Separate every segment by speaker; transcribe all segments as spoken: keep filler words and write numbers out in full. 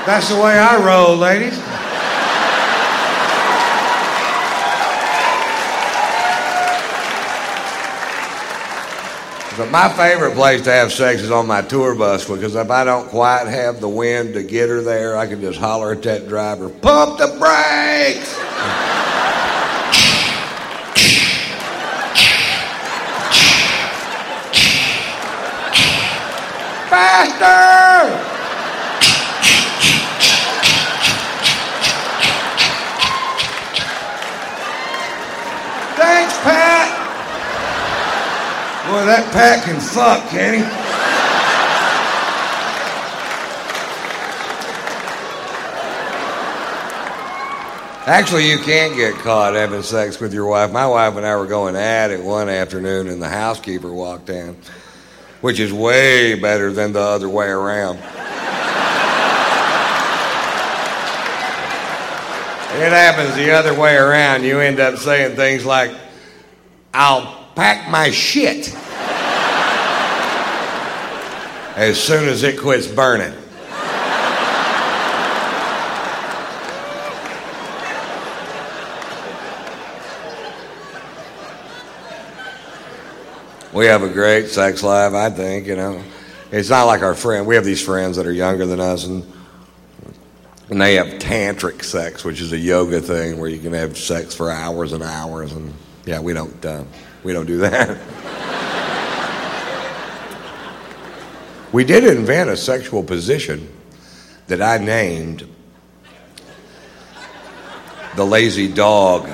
Speaker 1: That's the way I roll, ladies. But my favorite place to have sex is on my tour bus, because if I don't quite have the wind to get her there, I can just holler at that driver, pump the brakes! Faster! Thanks, Pat! Boy, that Pat can fuck, can he? Actually, you can't get caught having sex with your wife. My wife and I were going at it one afternoon, and the housekeeper walked in, which is way better than the other way around. It happens the other way around. You end up saying things like, I'll pack my shit as soon as it quits burning. We have a great sex life, I think, you know. It's not like our friend. We have these friends that are younger than us, and and they have tantric sex, which is a yoga thing where you can have sex for hours and hours, and yeah, we don't uh, we don't do that. We did invent a sexual position that I named the lazy dog.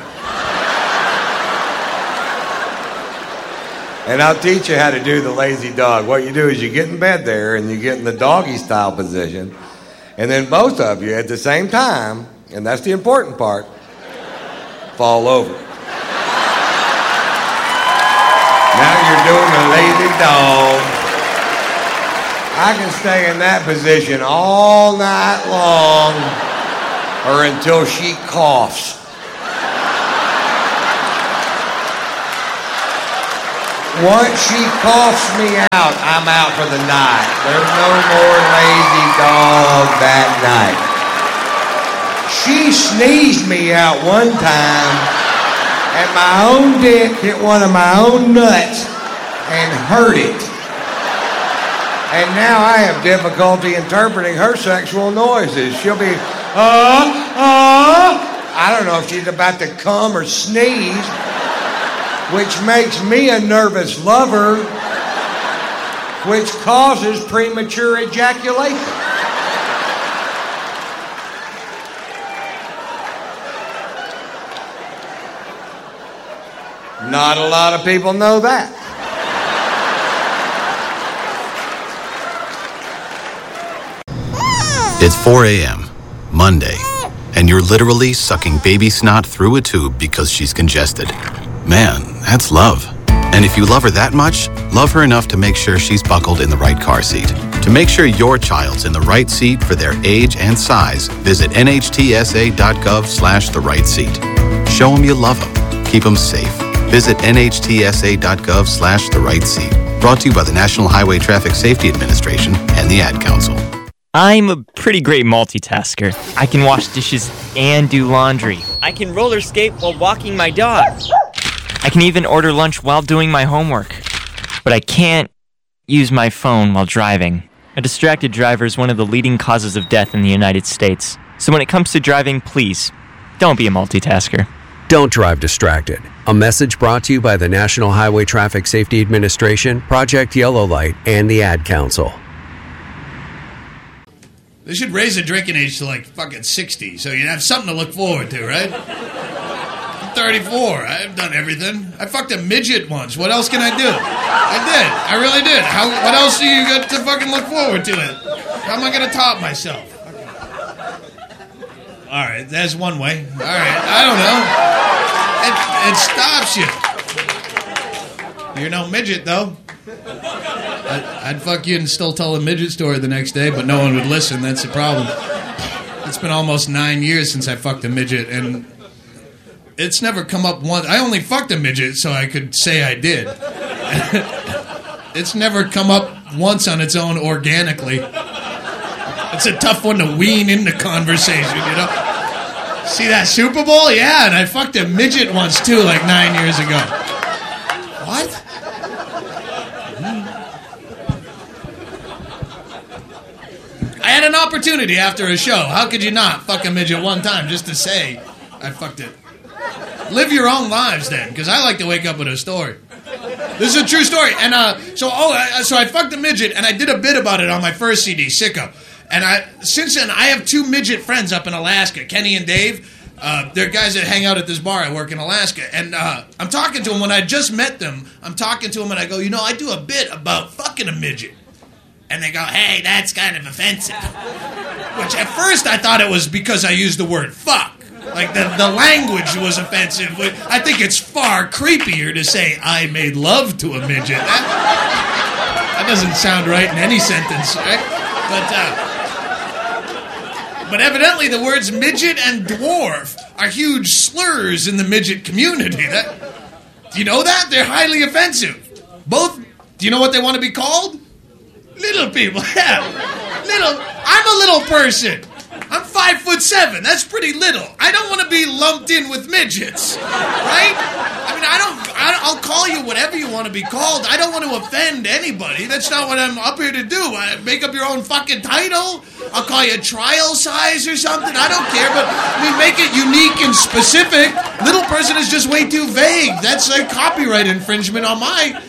Speaker 1: And I'll teach you how to do the lazy dog. What you do is you get in bed there and you get in the doggy style position, and then both of you at the same time, and that's the important part, fall over. Now you're doing the lazy dog. I can stay in that position all night long or until she coughs. Once she coughs me out, I'm out for the night. There's no more lazy dog that night. She sneezed me out one time, and my own dick hit one of my own nuts and hurt it. And now I have difficulty interpreting her sexual noises. She'll be, uh, uh, I don't know if she's about to come or sneeze, which makes me a nervous lover, which causes premature ejaculation. Not a lot of people know that.
Speaker 2: It's four a.m., Monday, and you're literally sucking baby snot through a tube because she's congested. Man, that's love. And if you love her that much, love her enough to make sure she's buckled in the right car seat. To make sure your child's in the right seat for their age and size, visit N H T S A dot gov slash the right seat. Show them you love them. Keep them safe. Visit N H T S A dot gov slash the right seat. Brought to you by the National Highway Traffic Safety Administration and the Ad Council.
Speaker 3: I'm a pretty great multitasker. I can wash dishes and do laundry. I can roller skate while walking my dog. I can even order lunch while doing my homework. But I can't use my phone while driving. A distracted driver is one of the leading causes of death in the United States. So when it comes to driving, please, don't be a multitasker.
Speaker 4: Don't drive distracted. A message brought to you by the National Highway Traffic Safety Administration, Project Yellow Light, and the Ad Council.
Speaker 5: They should raise the drinking age to like fucking sixty, so you'd have something to look forward to, right? I'm thirty-four. I've done everything. I fucked a midget once. What else can I do? I did. I really did. How? What else do you got to fucking look forward to it? How am I going to top myself? All right, there's one way. All right, I don't know. It, it stops you. You're no midget, though. I'd, I'd fuck you and still tell a midget story the next day, but no one would listen. That's the problem. It's been almost nine years since I fucked a midget, and it's never come up once. I only fucked a midget so I could say I did. It's never come up once on its own organically. It's a tough one to wean into conversation, you know? See that Super Bowl? Yeah, and I fucked a midget once, too, like nine years ago. What? I had an opportunity after a show. How could you not fuck a midget one time just to say I fucked it? Live your own lives then, because I like to wake up with a story. This is a true story. And uh, so, oh, I, so I fucked a midget, and I did a bit about it on my first C D, Sicko. And I, since then, I have two midget friends up in Alaska, Kenny and Dave. Uh, they're guys that hang out at this bar. I work in Alaska. And uh, I'm talking to them when I just met them. I'm talking to them, and I go, you know, I do a bit about fucking a midget. And they go, hey, that's kind of offensive. Which at first I thought it was because I used the word fuck. Like, the, the language was offensive. I think it's far creepier to say, I made love to a midget. That, that doesn't sound right in any sentence, right? But, uh, but evidently the words midget and dwarf are huge slurs in the midget community. That, do you know that? They're highly offensive. Both, do you know what they want to be called? Little people, yeah. Little, I'm a little person. I'm five foot seven. That's pretty little. I don't want to be lumped in with midgets, right? I mean, I don't, I, I'll call you whatever you want to be called. I don't want to offend anybody. That's not what I'm up here to do. I make up your own fucking title. I'll call you trial size or something. I don't care, but I mean, make it unique and specific. Little person is just way too vague. That's like copyright infringement on my...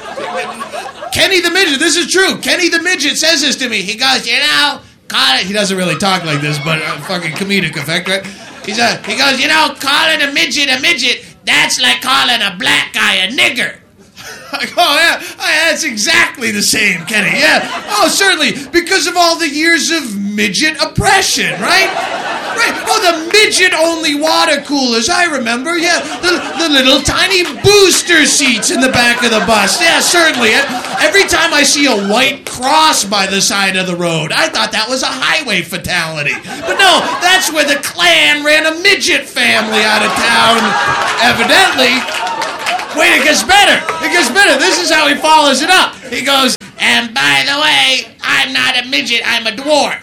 Speaker 5: Kenny the Midget, this is true. Kenny the Midget says this to me. He goes, you know, call it. He doesn't really talk like this, but uh, fucking comedic effect, right? He's uh, he goes, you know, calling a midget a midget, that's like calling a black guy a nigger. I go, oh, yeah, oh, yeah, that's exactly the same, Kenny. Yeah. Oh, certainly, because of all the years of midget oppression, right? Right. Oh, the midget-only water coolers, I remember. Yeah, the, the little tiny booster seats in the back of the bus. Yeah, certainly. Every time I see a white cross by the side of the road, I thought that was a highway fatality. But no, that's where the Klan ran a midget family out of town, evidently. Wait, it gets better. It gets better. This is how he follows it up. He goes, and by the way, I'm not a midget, I'm a dwarf.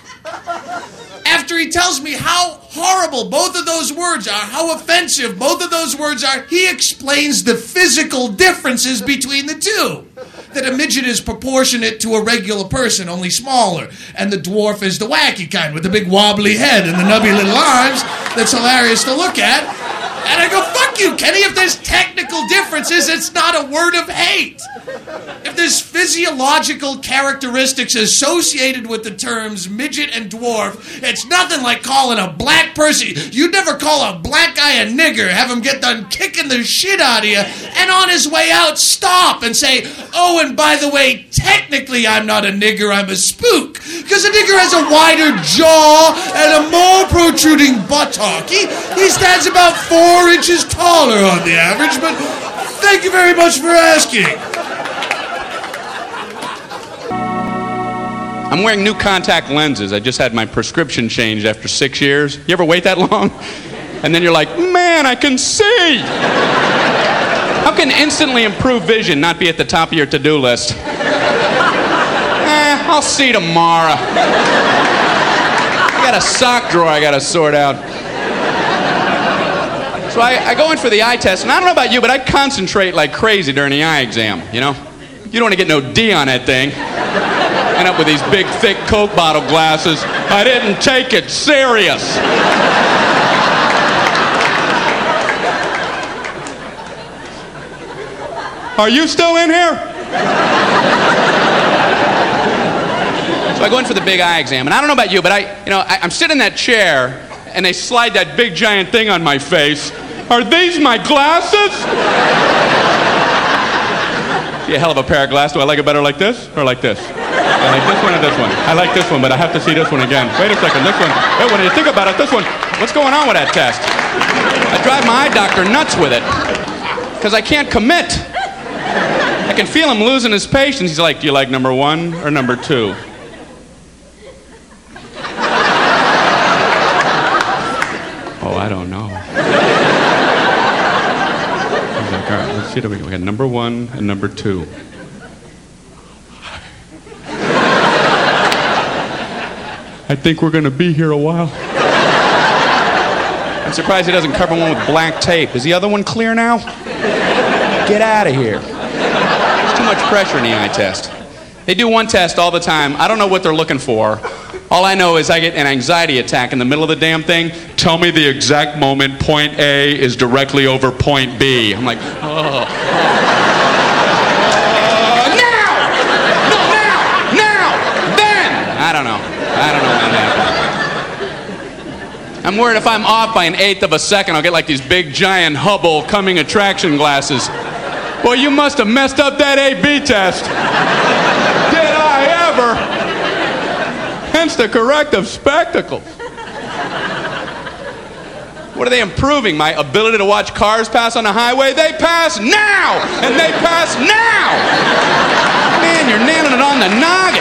Speaker 5: After he tells me how horrible both of those words are, how offensive both of those words are, he explains the physical differences between the two. That a midget is proportionate to a regular person, only smaller, and the dwarf is the wacky kind with the big wobbly head and the nubby little arms that's hilarious to look at. And I go, fuck you, Kenny. If there's technical differences, it's not a word of hate. If there's physiological characteristics associated with the terms midget and dwarf, it's nothing like calling a black person. You'd never call a black guy a nigger, have him get done kicking the shit out of you, and on his way out, stop and say, oh, and by the way, technically I'm not a nigger, I'm a spook. Because a nigger has a wider jaw and a more protruding buttock. He, he stands about four inches taller on the average, but thank you very much for asking.
Speaker 6: I'm wearing new contact lenses. I just had my prescription changed after six years. You ever wait that long? And then you're like, man, I can see. How can instantly improved vision not be at the top of your to-do list? Eh, I'll see tomorrow. I got a sock drawer I got to sort out. So I, I go in for the eye test, and I don't know about you, but I concentrate like crazy during the eye exam, you know? You don't want to get no D on that thing. End up with these big, thick Coke bottle glasses. I didn't take it serious. Are you still in here? So I go in for the big eye exam, and I don't know about you, but I, you know, I, I'm sitting in that chair, and they slide that big giant thing on my face. Are these my glasses? See a hell of a pair of glasses. Do I like it better like this or like this? I like this one or this one. I like this one, but I have to see this one again. Wait a second, this one. Hey, when you think about it, this one. What's going on with that test? I drive my eye doctor nuts with it because I can't commit. I can feel him losing his patience. He's like, do you like number one or number two? Oh, I don't know. He's like, all right, let's see. We got number one and number two. I think we're gonna be here a while. I'm surprised he doesn't cover one with black tape. Is the other one clear now? Get out of here. There's too much pressure in the eye test. They do one test all the time. I don't know what they're looking for. All I know is I get an anxiety attack in the middle of the damn thing. Tell me the exact moment point A is directly over point B. I'm like, oh. Uh, now! No, now! Now! Then! I don't know. I don't know when that happens. I'm worried if I'm off by an eighth of a second, I'll get like these big, giant Hubble coming attraction glasses. Boy, you must have messed up that A B test. Did I ever? Hence the corrective spectacles. What are they improving? My ability to watch cars pass on the highway? They pass now! And they pass now! Man, you're nailing it on the noggin.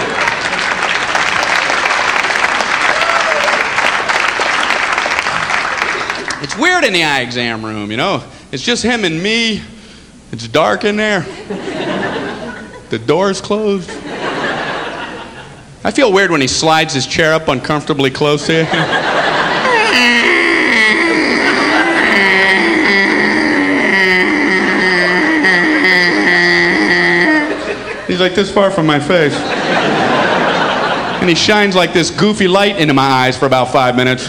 Speaker 6: It's weird in the eye exam room, you know? It's just him and me. It's dark in there. The door's closed. I feel weird when he slides his chair up uncomfortably close to you. He's like this far from my face. And he shines like this goofy light into my eyes for about five minutes.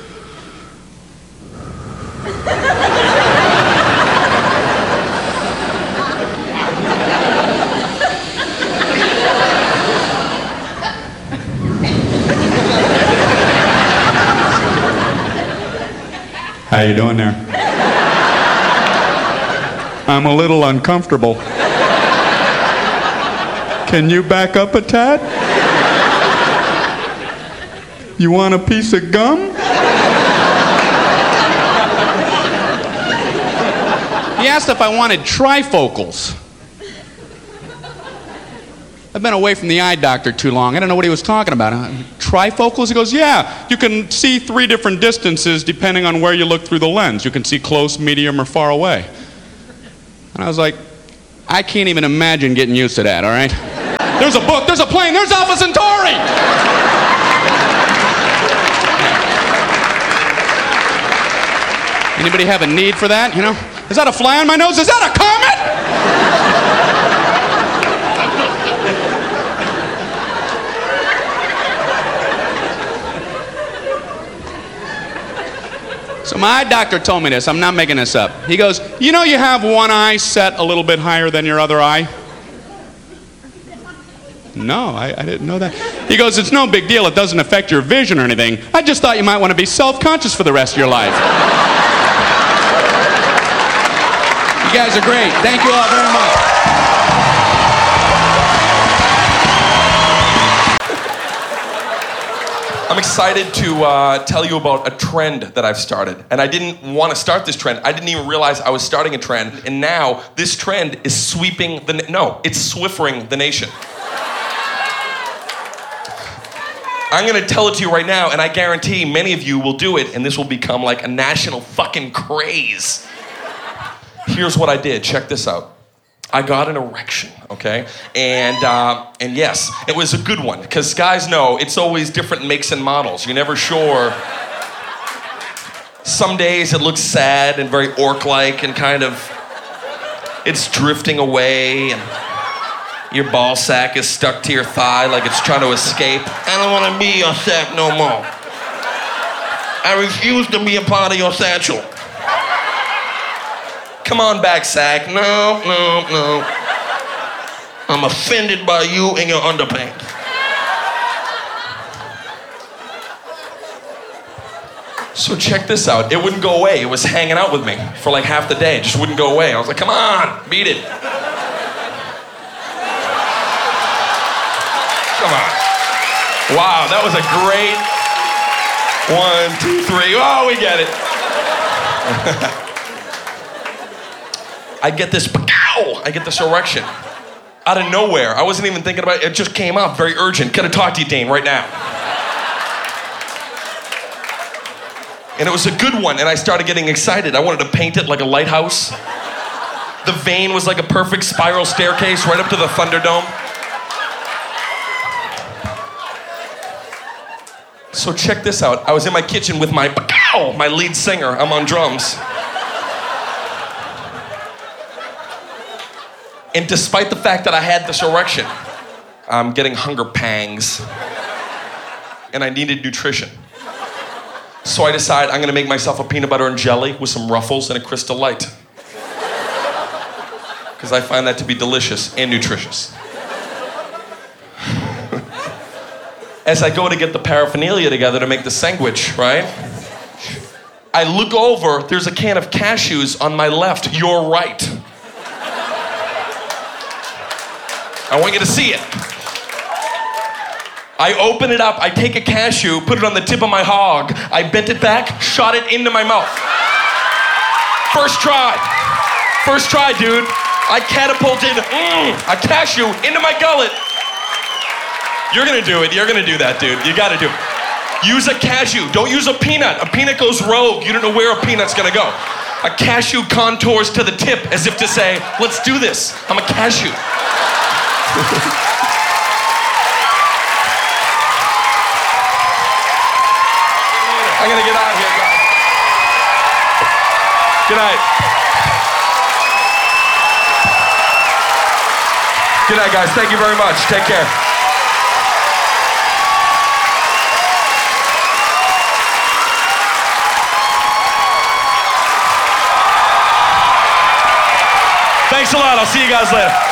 Speaker 6: How you doing there? I'm a little uncomfortable. Can you back up a tad? You want a piece of gum? He asked if I wanted trifocals. I've been away from the eye doctor too long. I don't know what he was talking about. Uh, trifocals? He goes, yeah, you can see three different distances depending on where you look through the lens. You can see close, medium, or far away. And I was like, I can't even imagine getting used to that, all right? There's a book, there's a plane, there's Alpha Centauri! Anybody have a need for that, you know? Is that a fly on my nose? Is that a comet? So my eye doctor told me this. I'm not making this up. He goes, you know you have one eye set a little bit higher than your other eye? No, I, I didn't know that. He goes, it's no big deal. It doesn't affect your vision or anything. I just thought you might want to be self-conscious for the rest of your life. You guys are great. Thank you all very much.
Speaker 7: I'm excited to uh, tell you about a trend that I've started. And I didn't want to start this trend. I didn't even realize I was starting a trend. And now this trend is sweeping the... Na- no, it's Swiffering the nation. I'm going to tell it to you right now, and I guarantee many of you will do it, and this will become like a national fucking craze. Here's what I did. Check this out. I got an erection, okay? And uh, and yes, it was a good one, because guys know it's always different makes and models. You're never sure. Some days it looks sad and very orc-like and kind of, it's drifting away, and your ball sack is stuck to your thigh like it's trying to escape. I don't want to be your sack no more. I refuse to be a part of your satchel. Come on back, sack. No, no, no. I'm offended by you and your underpants. So check this out. It wouldn't go away. It was hanging out with me for like half the day. It just wouldn't go away. I was like, come on, beat it. Come on. Wow, that was a great one, two, three. Oh, we get it. I get this, pow! I get this erection out of nowhere. I wasn't even thinking about it. It just came out, very urgent. Gotta talk to you, Dane, right now. And it was a good one, and I started getting excited. I wanted to paint it like a lighthouse. The vein was like a perfect spiral staircase right up to the Thunderdome. So check this out. I was in my kitchen with my pow, my lead singer. I'm on drums. And despite the fact that I had this erection, I'm getting hunger pangs. And I needed nutrition. So I decide I'm gonna make myself a peanut butter and jelly with some Ruffles and a Crystal Light. Because I find that to be delicious and nutritious. As I go to get the paraphernalia together to make the sandwich, right? I look over, there's a can of cashews on my left, your right. I want you to see it. I open it up, I take a cashew, put it on the tip of my hog, I bent it back, shot it into my mouth. First try. First try, dude. I catapulted mm, a cashew into my gullet. You're gonna do it, you're gonna do that, dude. You gotta do it. Use a cashew, don't use a peanut. A peanut goes rogue, you don't know where a peanut's gonna go. A cashew contours to the tip as if to say, let's do this, I'm a cashew. I'm gonna get out of here, guys. Good night. Good night, guys. Thank you very much. Take care. Thanks a lot. I'll see you guys later.